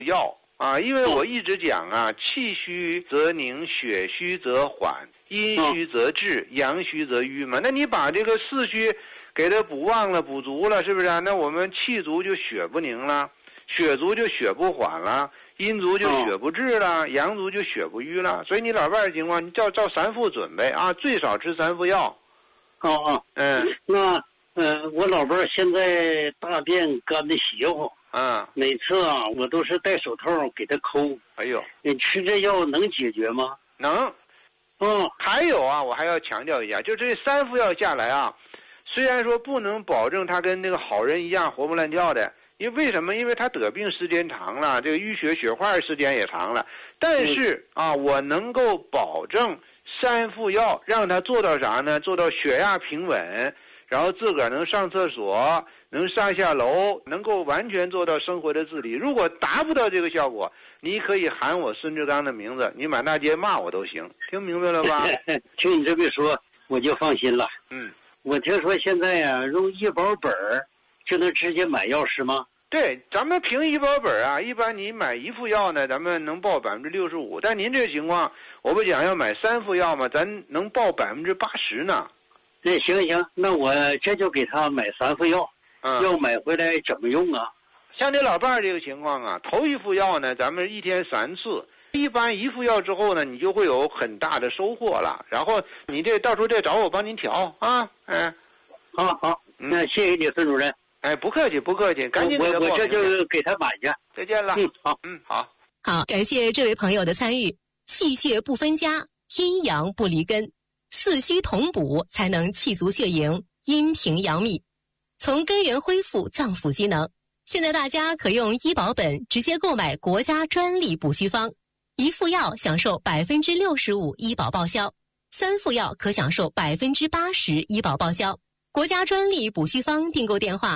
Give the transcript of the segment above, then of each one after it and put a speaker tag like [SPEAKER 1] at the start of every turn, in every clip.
[SPEAKER 1] 药啊，因为我一直讲啊，气虚则凝，血虚则缓，阴虚则滞，阳虚则瘀嘛。那你把这个四虚给它补旺了，补足了，是不是啊？那我们气足就血不凝了，血足就血不缓了，阴足就血不滞了，阳足就血不瘀了。所以你老伴儿的情况，你照3副准备啊，最少吃3副药。
[SPEAKER 2] 那我老伴儿现在大便干的邪乎。每次啊，我都是戴手套给他抠。
[SPEAKER 1] 哎呦，
[SPEAKER 2] 你吃这药能解决吗？
[SPEAKER 1] 能。还有啊，我还要强调一下，就这3副药下来啊，虽然说不能保证他跟那个好人一样活蹦乱跳的，为什么？因为他得病时间长了，这个淤血血块时间也长了。但是啊，我能够保证3副药让他做到啥呢？做到血压平稳，然后自个儿能上厕所，能上下楼，能够完全做到生活的自理。如果达不到这个效果，你可以喊我孙志刚的名字，你满大街骂我都行。听明白了吧？
[SPEAKER 2] 听你这么说，我就放心了。我听说现在呀，用医保本就能直接买药是吗？
[SPEAKER 1] 对，咱们凭医保本啊，一般你买1副药呢，咱们能报65%，但您这个情况，我不讲要买3副药吗？咱能报80%呢。
[SPEAKER 2] 对，行，那我这就给他买3副药。要买回来怎么用啊？
[SPEAKER 1] 像你老伴儿这个情况啊，头1副药呢，咱们1天3次。一般1副药之后呢，你就会有很大的收获了。然后你这到时候再找我帮您调啊。
[SPEAKER 2] 好，那谢谢你，孙主任。
[SPEAKER 1] 不客气，赶紧
[SPEAKER 2] 我这就给他买去。
[SPEAKER 1] 再见了。
[SPEAKER 3] 好，感谢这位朋友的参与。气血不分家，阴阳不离根，四虚同补才能气足血盈，阴平阳秘，从根源恢复脏腑机能。现在大家可用医保本直接购买国家专利补虚方，1副药享受65%医保报销，3副药可享受80%医保报销。国家专利补虚方订购电话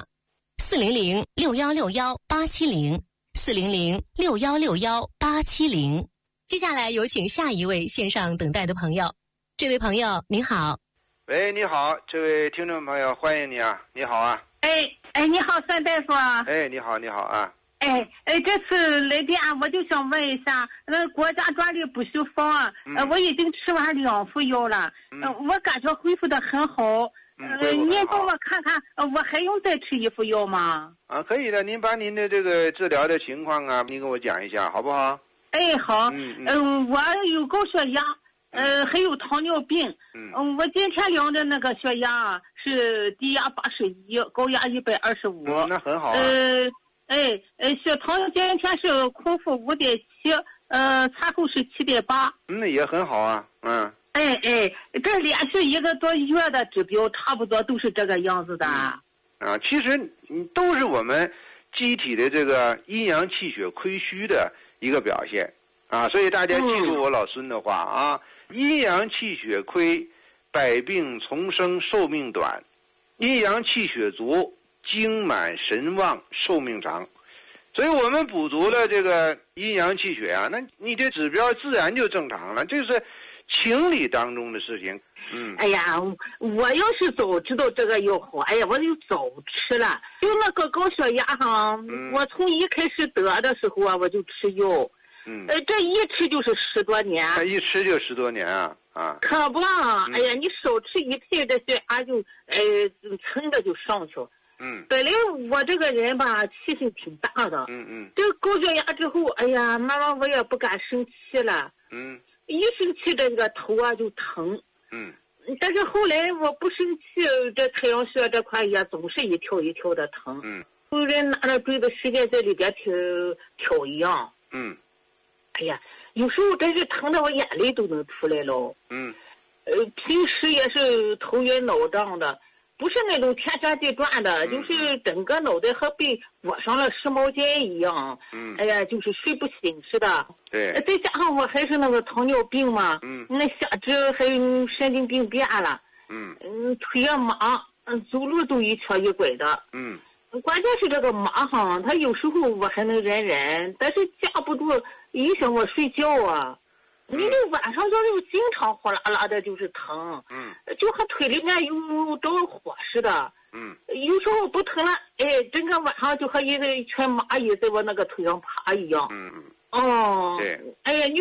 [SPEAKER 3] 400-6161-870，400-6161-870。接下来有请下一位线上等待的朋友。这位朋友您好。
[SPEAKER 1] 喂，你好，这位听众朋友，欢迎你啊，你好啊。
[SPEAKER 4] 你好，孙大夫啊。
[SPEAKER 1] 你好啊。
[SPEAKER 4] 这次来电我就想问一下，国家专利补虚方啊，我已经吃完2副药了，我感觉恢复得很好。您帮我看看，我还用再吃1副药吗？
[SPEAKER 1] 可以的，您把您的这个治疗的情况啊，您跟我讲一下，好不好？
[SPEAKER 4] 好。我有高血压，还有糖尿病。我今天量的那个血压是低压81，高压125。
[SPEAKER 1] 那很好啊。
[SPEAKER 4] 血糖今天是空腹5.7，餐后是7.8。
[SPEAKER 1] 那也很好啊。
[SPEAKER 4] 这连续1个多月的指标差不多都是这个样子的。
[SPEAKER 1] 其实都是我们机体的这个阴阳气血亏虚的一个表现啊，所以大家记住我老孙的话啊，阴阳气血亏，百病丛生，寿命短；阴阳气血足，精满神旺，寿命长。所以我们补足了这个阴阳气血啊，那你这指标自然就正常了，这是情理当中的事情。
[SPEAKER 4] 我要是早知道这个药好，我就早吃了。就那个高血压我从一开始得的时候我就吃药。这一吃就是10多年。
[SPEAKER 1] 一吃就10多年啊。
[SPEAKER 4] 可不，你少吃1片，这血压就蹭着就上去。本来我这个人吧，气性挺大的。这个高血压之后，慢慢我也不敢生气了。一生气这个头就疼。但是后来我不生气，这太阳穴这块也总是一跳一跳的疼。有人拿着锥子使劲在里边挑一样。有时候真是疼得我眼泪都能出来了。平时也是头晕脑胀的，不是那种天旋地转的，就是整个脑袋和被裹上了湿毛巾一样。就是睡不醒似的。
[SPEAKER 1] 对。
[SPEAKER 4] 再加上我还是那个糖尿病嘛。那下肢还有神经病变了。腿也麻，走路都一瘸一拐的。关键是这个麻它有时候我还能忍，但是架不住影响我睡觉啊。你这晚上就经常火辣辣的，就是疼。就和腿里面有着火似的。 有时候不疼了，哎，整个晚上就和一群蚂蚁在我那个头上爬一样。
[SPEAKER 1] 对，
[SPEAKER 4] 哎呀，你